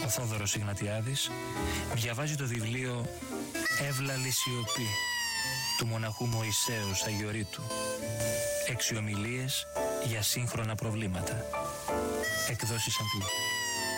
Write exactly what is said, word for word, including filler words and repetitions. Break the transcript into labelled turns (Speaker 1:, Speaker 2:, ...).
Speaker 1: Ο Θόδωρος Ιγνατιάδης διαβάζει το βιβλίο «Εύλαλη σιωπή» του μοναχού Μωυσέως Αγιορείτου. Έξι ομιλίες για σύγχρονα προβλήματα. Εκδόσεις Αμπλού.